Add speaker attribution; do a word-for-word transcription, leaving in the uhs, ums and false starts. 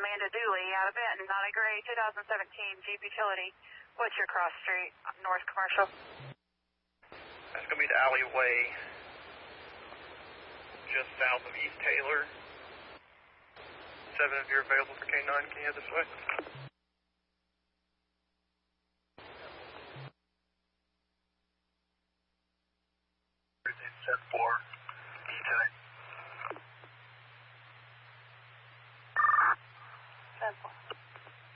Speaker 1: Amanda Dooley out of Benton on a gray two thousand seventeen Jeep Utility. What's your cross street, North Commercial?
Speaker 2: That's going to be the alleyway just south of East Taylor. Seven if you're available for K nine, can you head this way? ten four.